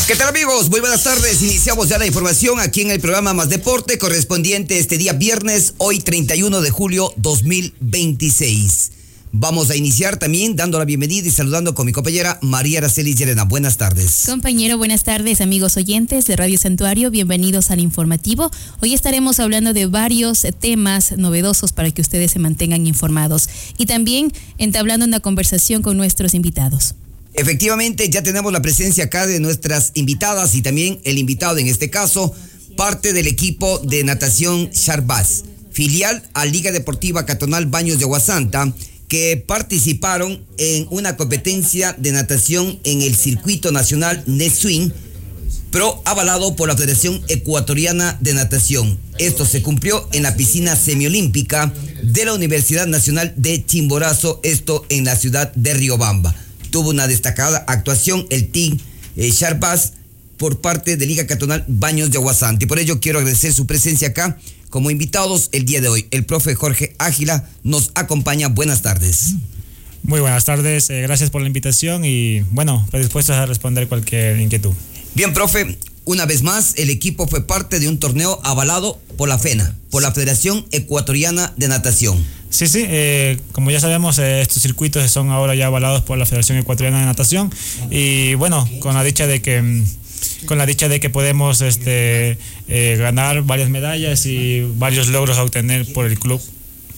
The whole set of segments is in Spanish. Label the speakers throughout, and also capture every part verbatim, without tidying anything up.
Speaker 1: ¿Qué tal, amigos? Muy buenas tardes. Iniciamos ya la información aquí en el programa Más Deporte, correspondiente este día viernes, hoy treinta y uno de julio dos mil veintiséis. Vamos a iniciar también dando la bienvenida y saludando con mi compañera María Araceli Llerena. Buenas tardes.
Speaker 2: Compañero, buenas tardes, amigos oyentes de Radio Santuario. Bienvenidos al informativo. Hoy estaremos hablando de varios temas novedosos para que ustedes se mantengan informados y también entablando una conversación con nuestros invitados.
Speaker 1: Efectivamente, ya tenemos la presencia acá de nuestras invitadas y también el invitado, en este caso, parte del equipo de natación Sharbaz, filial a Liga Deportiva Cantonal Baños de Aguasanta, que participaron en una competencia de natación en el circuito nacional NetSwim, pro avalado por la Federación Ecuatoriana de Natación. Esto se cumplió en la piscina semiolímpica de la Universidad Nacional de Chimborazo, esto en la ciudad de Riobamba. Tuvo una destacada actuación el team eh, Sharbaz por parte de Liga Cantonal Baños de Aguasanta. Y por ello quiero agradecer su presencia acá como invitados el día de hoy. El profe Jorge Ágila nos acompaña. Buenas tardes.
Speaker 3: Muy buenas tardes, eh, gracias por la invitación y bueno, predispuestos a responder cualquier inquietud.
Speaker 1: Bien, profe, una vez más el equipo fue parte de un torneo avalado por la FENA, por la Federación Ecuatoriana de Natación.
Speaker 3: Sí, sí, eh, como ya sabemos, eh, estos circuitos son ahora ya avalados por la Federación Ecuatoriana de Natación y bueno, con la dicha de que con la dicha de que podemos este, eh, ganar varias medallas y varios logros a obtener por el club.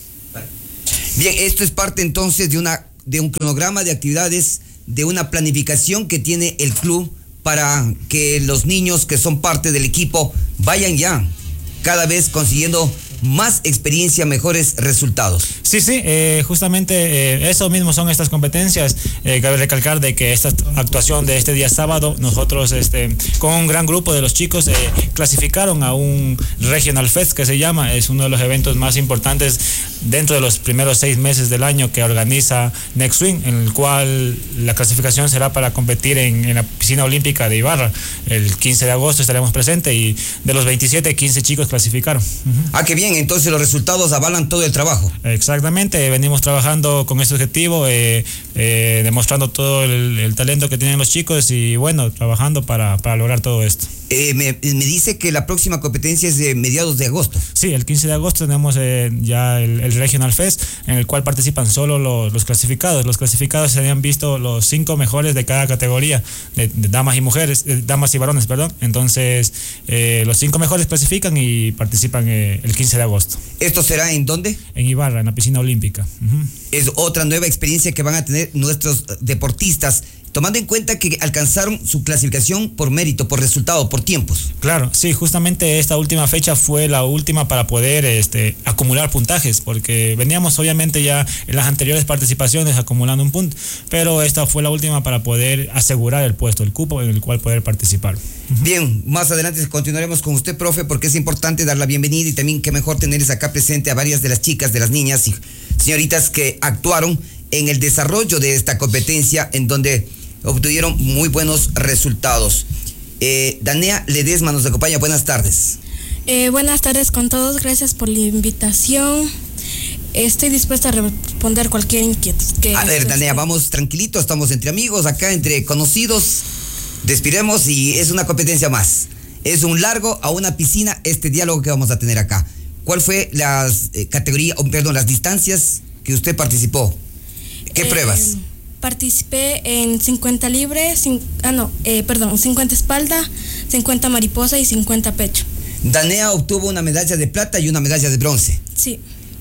Speaker 1: Bien, esto es parte entonces de una de un cronograma de actividades, de una planificación que tiene el club para que los niños que son parte del equipo vayan ya cada vez consiguiendo más experiencia, mejores resultados.
Speaker 3: Sí, sí, eh, justamente eh, eso mismo son estas competencias. Eh, cabe recalcar de que esta actuación de este día sábado, nosotros este, con un gran grupo de los chicos eh, clasificaron a un Regional Fest que se llama, es uno de los eventos más importantes dentro de los primeros seis meses del año que organiza NetSwim, en el cual la clasificación será para competir en, en la piscina olímpica de Ibarra. El quince de agosto estaremos presentes y de los veintisiete, quince chicos clasificaron. Uh-huh.
Speaker 1: Ah, qué bien, entonces los resultados avalan todo el trabajo.
Speaker 3: Exactamente, venimos trabajando con este objetivo, eh, eh, demostrando todo el, el talento que tienen los chicos y bueno, trabajando para, para lograr todo esto.
Speaker 1: Eh, me, me dice que la próxima competencia es de mediados de agosto.
Speaker 3: Sí, el quince de agosto tenemos eh, ya el, el Regional Fest, en el cual participan solo los, los clasificados. Los clasificados se habían visto los cinco mejores de cada categoría, de, de damas y mujeres, de damas y varones, perdón. Entonces, eh, los cinco mejores clasifican y participan eh, el quince de agosto.
Speaker 1: ¿Esto será en dónde?
Speaker 3: En Ibarra, en la piscina olímpica. Uh-huh.
Speaker 1: Es otra nueva experiencia que van a tener nuestros deportistas, tomando en cuenta que alcanzaron su clasificación por mérito, por resultado, por tiempos.
Speaker 3: Claro, sí, justamente esta última fecha fue la última para poder este, acumular puntajes, porque veníamos obviamente ya en las anteriores participaciones acumulando un punto, pero esta fue la última para poder asegurar el puesto, el cupo en el cual poder participar. Uh-huh.
Speaker 1: Bien, más adelante continuaremos con usted, profe, porque es importante dar la bienvenida y también qué mejor tenerles acá presente a varias de las chicas, de las niñas y señoritas que actuaron en el desarrollo de esta competencia en donde obtuvieron muy buenos resultados. Eh, Danea Ledesma nos acompaña. Buenas tardes.
Speaker 4: Eh, buenas tardes con todos. Gracias por la invitación. Estoy dispuesta a responder cualquier inquietud. Que
Speaker 1: a ver, Danea, vamos tranquilito. Estamos entre amigos, acá entre conocidos. Despiremos y es una competencia más. Es un largo a una piscina este diálogo que vamos a tener acá. ¿Cuál fue las eh, categorías, oh, perdón, las distancias que usted participó? ¿Qué eh, pruebas?
Speaker 4: Participé en cincuenta libres, cin, ah no, eh, perdón, cincuenta espalda, cincuenta mariposa y cincuenta pecho.
Speaker 1: Danea obtuvo una medalla de plata y una medalla de bronce.
Speaker 4: Sí.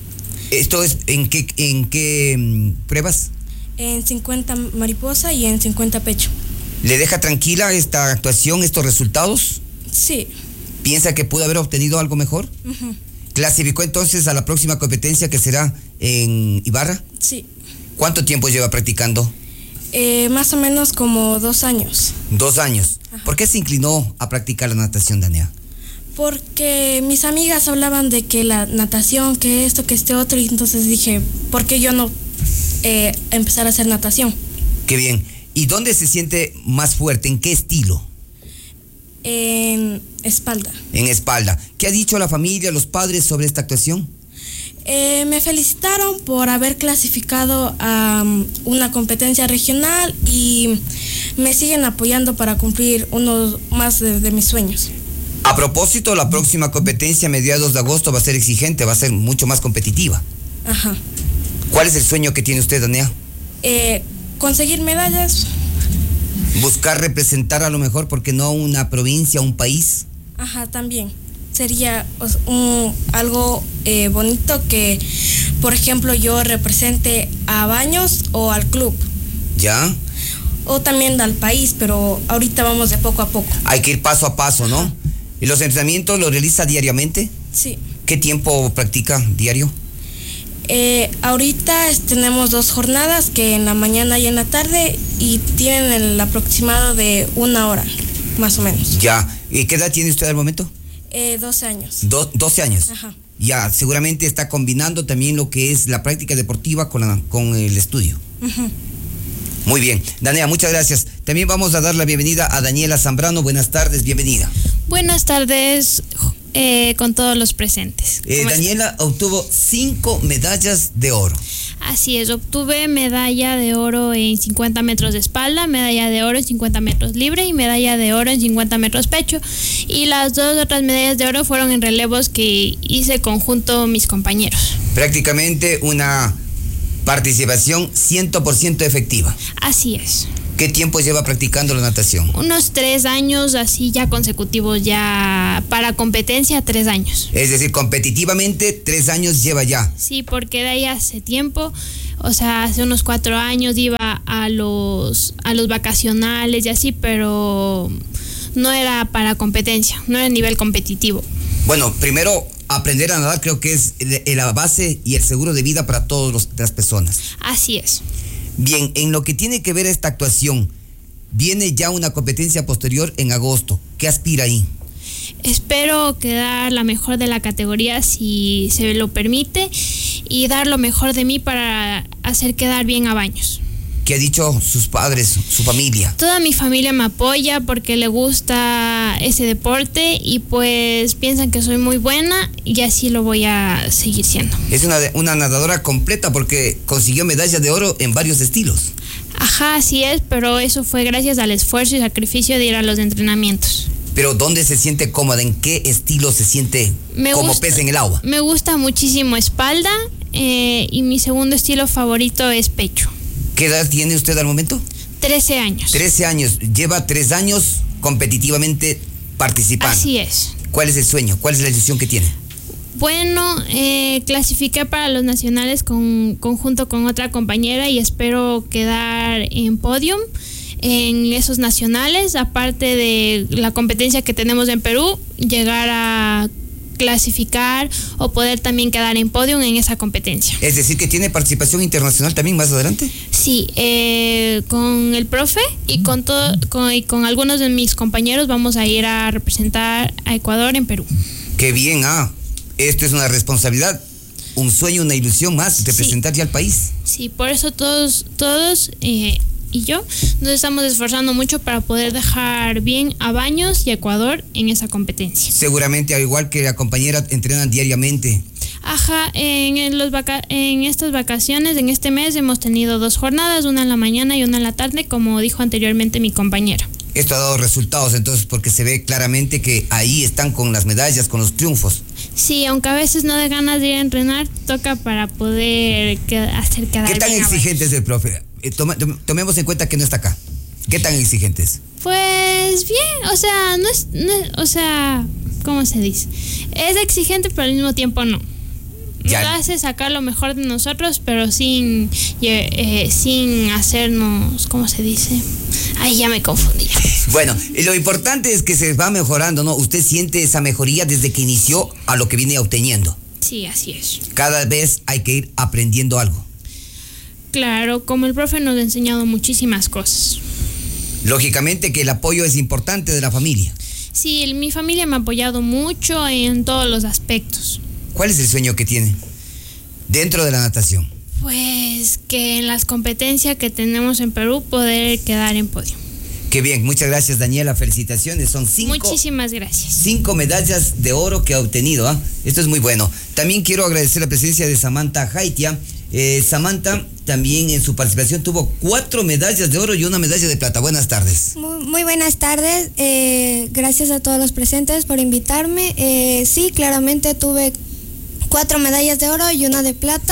Speaker 1: ¿Esto es en qué, en qué um, pruebas?
Speaker 4: En cincuenta mariposa y en cincuenta pecho.
Speaker 1: ¿Le deja tranquila esta actuación, estos resultados?
Speaker 4: Sí.
Speaker 1: ¿Piensa que pudo haber obtenido algo mejor?
Speaker 4: Uh-huh.
Speaker 1: ¿Clasificó entonces a la próxima competencia que será en Ibarra?
Speaker 4: Sí.
Speaker 1: ¿Cuánto tiempo lleva practicando?
Speaker 4: Eh, más o menos como dos años.
Speaker 1: Dos años.
Speaker 4: Ajá.
Speaker 1: ¿Por qué se inclinó a practicar la natación, Danea?
Speaker 4: Porque mis amigas hablaban de que la natación, que esto, que este otro, y entonces dije, ¿por qué yo no eh, empezar a hacer natación?
Speaker 1: Qué bien. ¿Y dónde se siente más fuerte? ¿En qué estilo?
Speaker 4: En espalda.
Speaker 1: En espalda. ¿Qué ha dicho la familia, los padres sobre esta actuación?
Speaker 4: Eh, me felicitaron por haber clasificado a um, una competencia regional y me siguen apoyando para cumplir uno más de, de mis sueños.
Speaker 1: A propósito, la próxima competencia a mediados de agosto va a ser exigente, va a ser mucho más competitiva.
Speaker 4: Ajá.
Speaker 1: ¿Cuál es el sueño que tiene usted, Dania?
Speaker 4: Eh, conseguir medallas.
Speaker 1: Buscar representar a lo mejor, porque no una provincia, un país.
Speaker 4: Ajá, también. Sería un, algo eh, bonito que, por ejemplo, yo represente a Baños o al club.
Speaker 1: ¿Ya?
Speaker 4: O también al país, pero ahorita vamos de poco a poco.
Speaker 1: Hay que ir paso a paso, ¿no? Ajá. ¿Y los entrenamientos los realiza diariamente?
Speaker 4: Sí.
Speaker 1: ¿Qué tiempo practica diario?
Speaker 4: Eh, ahorita es, tenemos dos jornadas, que en la mañana y en la tarde, y tienen el aproximado de una hora, más o menos.
Speaker 1: Ya. ¿Y qué edad tiene usted al momento?
Speaker 4: Eh, doce años.
Speaker 1: Do, doce años.
Speaker 4: Ajá.
Speaker 1: Ya, seguramente está combinando también lo que es la práctica deportiva con, la, con el estudio.
Speaker 4: Uh-huh.
Speaker 1: Muy bien. Dania, muchas gracias. También vamos a dar la bienvenida a Daniela Zambrano. Buenas tardes, bienvenida.
Speaker 5: Buenas tardes eh, con todos los presentes.
Speaker 1: Eh, Daniela está? Obtuvo cinco medallas de oro.
Speaker 5: Así es, obtuve medalla de oro en cincuenta metros de espalda, medalla de oro en cincuenta metros libre y medalla de oro en cincuenta metros pecho. Y las dos otras medallas de oro fueron en relevos que hice conjunto mis compañeros.
Speaker 1: Prácticamente una participación cien por ciento efectiva.
Speaker 5: Así es.
Speaker 1: ¿Qué tiempo lleva practicando la natación?
Speaker 5: Unos tres años, así ya consecutivos, ya para competencia, tres años.
Speaker 1: Es decir, competitivamente, tres años lleva ya.
Speaker 5: Sí, porque de ahí hace tiempo, o sea, hace unos cuatro años iba a los, a los vacacionales y así, pero no era para competencia, no era a nivel competitivo.
Speaker 1: Bueno, primero, aprender a nadar creo que es la base y el seguro de vida para todas las personas.
Speaker 5: Así es.
Speaker 1: Bien, en lo que tiene que ver a esta actuación, viene ya una competencia posterior en agosto. ¿Qué aspira ahí?
Speaker 5: Espero quedar la mejor de la categoría si se lo permite y dar lo mejor de mí para hacer quedar bien a Baños.
Speaker 1: ¿Qué ha dicho sus padres, su familia?
Speaker 5: Toda mi familia me apoya porque le gusta ese deporte y pues piensan que soy muy buena y así lo voy a seguir siendo.
Speaker 1: Es una, una nadadora completa porque consiguió medalla de oro en varios estilos.
Speaker 5: Ajá, así es, pero eso fue gracias al esfuerzo y sacrificio de ir a los entrenamientos.
Speaker 1: Pero ¿dónde se siente cómoda? ¿En qué estilo se siente
Speaker 5: me
Speaker 1: como
Speaker 5: gusta,
Speaker 1: pez en el agua?
Speaker 5: Me gusta muchísimo espalda eh, y mi segundo estilo favorito es pecho.
Speaker 1: ¿Qué edad tiene usted al momento?
Speaker 5: trece años.
Speaker 1: trece años. Lleva tres años competitivamente participando.
Speaker 5: Así es.
Speaker 1: ¿Cuál es el sueño? ¿Cuál es la ilusión que tiene?
Speaker 5: Bueno, eh, clasifiqué para los nacionales con, conjunto con otra compañera y espero quedar en podium en esos nacionales, aparte de la competencia que tenemos en Perú, llegar a clasificar o poder también quedar en podium en esa competencia.
Speaker 1: Es decir, que tiene participación internacional también más adelante.
Speaker 5: Sí, eh, con el profe y con todo con, y con algunos de mis compañeros vamos a ir a representar a Ecuador en Perú.
Speaker 1: Qué bien, ah, esto es una responsabilidad, un sueño, una ilusión más, representar sí. ya al país.
Speaker 5: Sí, por eso todos, todos eh, y yo nos estamos esforzando mucho para poder dejar bien a Baños y a Ecuador en esa competencia.
Speaker 1: Seguramente, al igual que la compañera, entrenan diariamente.
Speaker 5: Ajá, en, los vaca- en estas vacaciones, en este mes, hemos tenido dos jornadas, una en la mañana y una en la tarde, como dijo anteriormente mi compañera.
Speaker 1: Esto ha dado resultados entonces porque se ve claramente que ahí están con las medallas, con los triunfos.
Speaker 5: Sí, aunque a veces no de ganas de ir a entrenar, toca para poder que, hacer quedar
Speaker 1: ¿Qué tan
Speaker 5: bien
Speaker 1: exigente es el profe? Eh, toma, tomemos en cuenta que no está acá. ¿Qué tan exigentes?
Speaker 5: Pues bien, o sea, no es, no es, o sea, ¿cómo se dice? Es exigente, pero al mismo tiempo no.
Speaker 1: Ya.
Speaker 5: Nos hace sacar lo mejor de nosotros, pero sin, eh, sin hacernos, ¿cómo se dice? Ay, ya me confundí.
Speaker 1: Bueno, lo importante es que se va mejorando, ¿no? Usted siente esa mejoría desde que inició a lo que viene obteniendo.
Speaker 5: Sí, así es.
Speaker 1: Cada vez hay que ir aprendiendo algo.
Speaker 5: Claro, como el profe nos ha enseñado muchísimas cosas.
Speaker 1: Lógicamente que el apoyo es importante de la familia.
Speaker 5: Sí, mi familia me ha apoyado mucho en todos los aspectos.
Speaker 1: ¿Cuál es el sueño que tiene dentro de la natación?
Speaker 5: Pues que en las competencias que tenemos en Perú poder quedar en podio.
Speaker 1: Qué bien, muchas gracias Daniela, felicitaciones, son cinco.
Speaker 5: Muchísimas gracias.
Speaker 1: Cinco medallas de oro que ha obtenido, ¿ah? ¿eh? Esto es muy bueno. También quiero agradecer la presencia de Samantha Jaitia, Eh, Samantha también en su participación tuvo cuatro medallas de oro y una medalla de plata. Buenas tardes.
Speaker 6: Muy, muy buenas tardes. Eh, gracias a todos los presentes por invitarme. Eh, sí, claramente tuve cuatro medallas de oro y una de plata.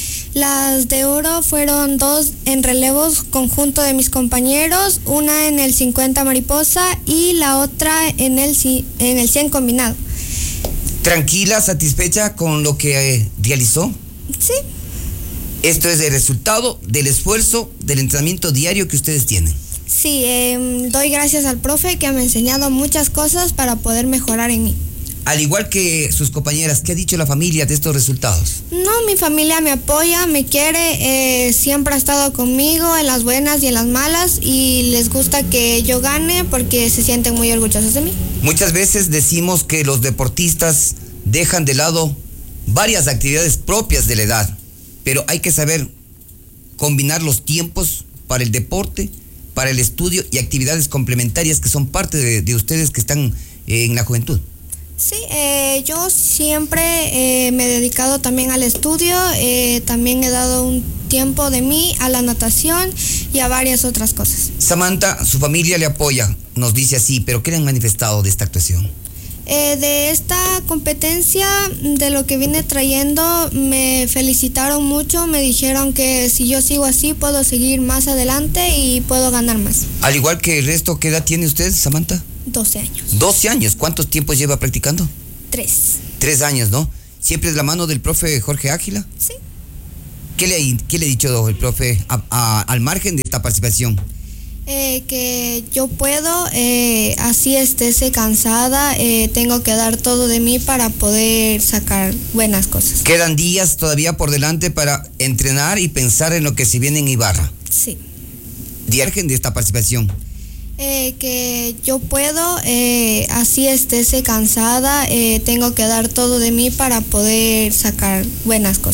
Speaker 6: Las de oro fueron dos en relevos conjunto de mis compañeros, una en el cincuenta mariposa y la otra en el, en el cien combinado.
Speaker 1: ¿Tranquila, satisfecha con lo que eh, realizó?
Speaker 6: Sí.
Speaker 1: Esto es el resultado del esfuerzo, del entrenamiento diario que ustedes tienen.
Speaker 6: Sí, eh, doy gracias al profe que me ha enseñado muchas cosas para poder mejorar en mí.
Speaker 1: Al igual que sus compañeras, ¿qué ha dicho la familia de estos resultados?
Speaker 6: No, mi familia me apoya, me quiere, eh, siempre ha estado conmigo en las buenas y en las malas y les gusta que yo gane porque se sienten muy orgullosos de mí.
Speaker 1: Muchas veces decimos que los deportistas dejan de lado varias actividades propias de la edad, pero hay que saber combinar los tiempos para el deporte, para el estudio y actividades complementarias que son parte de, de ustedes que están eh, en la juventud.
Speaker 6: Sí, eh, yo siempre eh, me he dedicado también al estudio, eh, también he dado un tiempo de mí a la natación y a varias otras cosas.
Speaker 1: Samantha, su familia le apoya, nos dice así, pero ¿qué le han manifestado de esta actuación?
Speaker 6: Eh, de esta competencia, de lo que vine trayendo, me felicitaron mucho, me dijeron que si yo sigo así puedo seguir más adelante y puedo ganar más.
Speaker 1: Al igual que el resto, ¿qué edad tiene usted, Samantha?
Speaker 6: doce años.
Speaker 1: doce años, ¿cuántos tiempos lleva practicando?
Speaker 6: Tres.
Speaker 1: Tres años, ¿no? ¿Siempre de la mano del profe Jorge Águila?
Speaker 6: Sí.
Speaker 1: ¿Qué le, qué le ha dicho el profe a, a, al margen de esta participación?
Speaker 6: Eh, que yo puedo, eh, así estése cansada, eh, tengo que dar todo de mí para poder sacar buenas cosas.
Speaker 1: Quedan días todavía por delante para entrenar y pensar en lo que se viene en Ibarra.
Speaker 6: Sí.
Speaker 1: De margen de esta participación.
Speaker 6: Eh, que yo puedo, eh, así estése cansada, eh, tengo que dar todo de mí para poder sacar buenas cosas.